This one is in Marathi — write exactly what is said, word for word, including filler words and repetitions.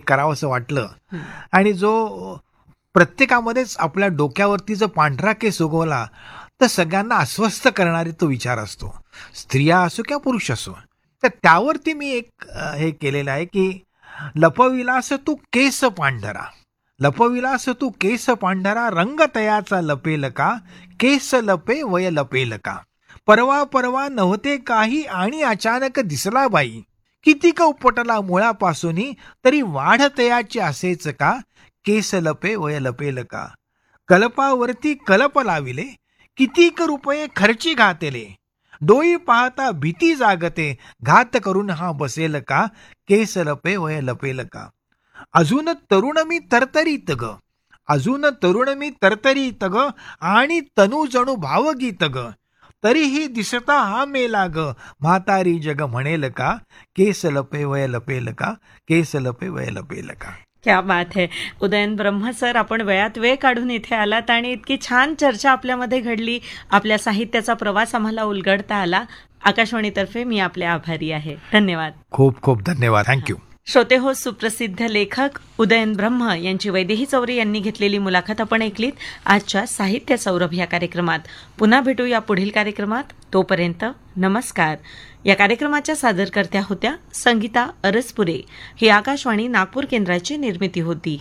करावंसं वाटलं आणि जो प्रत्येकामध्येच आपल्या डोक्यावरती जर पांढरा केस उगवला तर सगळ्यांना अस्वस्थ करणारी तो विचार असतो, स्त्रिया असो किंवा पुरुष असो. तर त्यावरती मी एक अ, हे केलेलं आहे की लपविलास तू केस पांढरा, लपविलास तू केस पांढरा, रंग तयाचा लपेल का, केस लपे वय लपेल का. परवा परवा नव्हते काही आणि अचानक दिसला बाई, कितीक उपटला मुळापासूनी, तरी वाढ तयाची असेच का, केस लपे वय लपेल का. कल्पावरती कल्प लाविले, कितीक रुपये खर्ची घातले, डोई पाहता भीती जागते, घात करून हा बसेल का, केस लपे वय लपेल का. अजून तरुण मी तरतरीत ग, अजून तरुण मी तरतरीत ग, आणि तनु जणू भावगीत ग, तरीही दिसता हा मेला ग, म्हातारी जग म्हणेल का, केस लपे वय लपेल का, केस लपे वय लपेल का. क्या बात है उदयन ब्रह्म सर, आपण वेळात वेळ काढून इथे आलात आणि इतकी छान चर्चा आपल्यामध्ये घडली, आपल्या साहित्याचा प्रवास आम्हाला उलगडता आला. आकाशवाणीतर्फे मी आपले आभारी आहे. धन्यवाद. खूप खूप धन्यवाद. थँक्यू. श्रोते हो, सुप्रसिद्ध लेखक उदयन ब्रह्म यांची वैदेही चौरे यांनी घेतलेली मुलाखत आपण ऐकलीत आजच्या साहित्य सौरभ या कार्यक्रमात. पुन्हा भेटू या पुढील कार्यक्रमात. तोपर्यंत नमस्कार. या कार्यक्रमाच्या सादरकर्त्या होत्या संगीता अरसपुरे. ही आकाशवाणी नागपूर केंद्राची निर्मिती होती.